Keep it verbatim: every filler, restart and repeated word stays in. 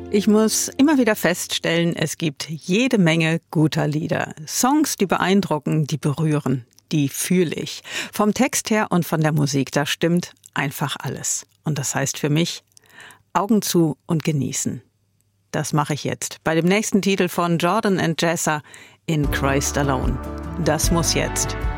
Ich muss immer wieder feststellen, es gibt jede Menge guter Lieder. Songs, die beeindrucken, die berühren, die fühle ich. Vom Text her und von der Musik, da stimmt einfach alles. Und das heißt für mich, Augen zu und genießen. Das mache ich jetzt bei dem nächsten Titel von Jordan and Jessa, In Christ Alone. Das muss jetzt